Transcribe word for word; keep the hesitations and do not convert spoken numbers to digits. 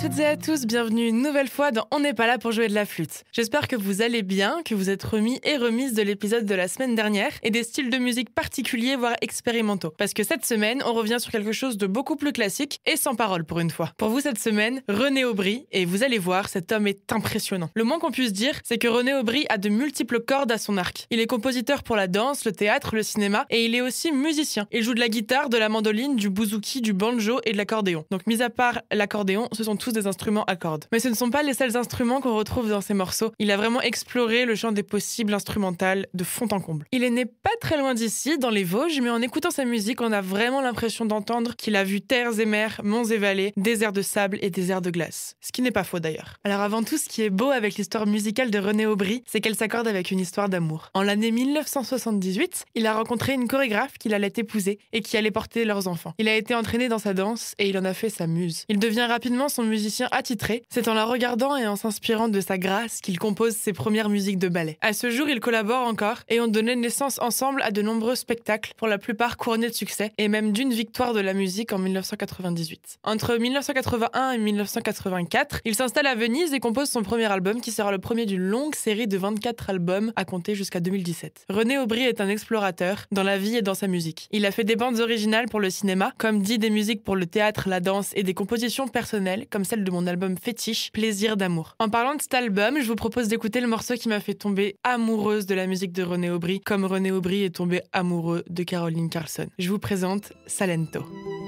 Toutes et à tous, bienvenue une nouvelle fois dans On n'est pas là pour jouer de la flûte. J'espère que vous allez bien, que vous êtes remis et remises de l'épisode de la semaine dernière et des styles de musique particuliers voire expérimentaux. Parce que cette semaine, on revient sur quelque chose de beaucoup plus classique et sans parole pour une fois. Pour vous cette semaine, René Aubry, et vous allez voir, cet homme est impressionnant. Le moins qu'on puisse dire, c'est que René Aubry a de multiples cordes à son arc. Il est compositeur pour la danse, le théâtre, le cinéma et il est aussi musicien. Il joue de la guitare, de la mandoline, du bouzouki, du banjo et de l'accordéon. Donc mis à part l'accordéon, ce sont tous des instruments à cordes. Mais ce ne sont pas les seuls instruments qu'on retrouve dans ses morceaux. Il a vraiment exploré le champ des possibles instrumentales de fond en comble. Il est né pas très loin d'ici, dans les Vosges, mais en écoutant sa musique, on a vraiment l'impression d'entendre qu'il a vu terres et mers, monts et vallées, déserts de sable et déserts de glace. Ce qui n'est pas faux d'ailleurs. Alors avant tout, ce qui est beau avec l'histoire musicale de René Aubry, c'est qu'elle s'accorde avec une histoire d'amour. En l'année mille neuf cent soixante-dix-huit, il a rencontré une chorégraphe qu'il allait épouser et qui allait porter leurs enfants. Il a été entraîné dans sa danse et il en a fait sa muse. Il devient rapidement son musicien attitré. C'est en la regardant et en s'inspirant de sa grâce qu'il compose ses premières musiques de ballet. À ce jour, ils collaborent encore et ont donné naissance ensemble à de nombreux spectacles, pour la plupart couronnés de succès, et même d'une victoire de la musique en mille neuf cent quatre-vingt-dix-huit. Entre mille neuf cent quatre-vingt-un et mille neuf cent quatre-vingt-quatre, il s'installe à Venise et compose son premier album qui sera le premier d'une longue série de vingt-quatre albums à compter jusqu'à deux mille dix-sept. René Aubry est un explorateur dans la vie et dans sa musique. Il a fait des bandes originales pour le cinéma, comme dit des musiques pour le théâtre, la danse et des compositions personnelles, comme celle de mon album fétiche, Plaisir d'amour. En parlant de cet album, je vous propose d'écouter le morceau qui m'a fait tomber amoureuse de la musique de René Aubry, comme René Aubry est tombé amoureux de Caroline Carlson. Je vous présente Salento.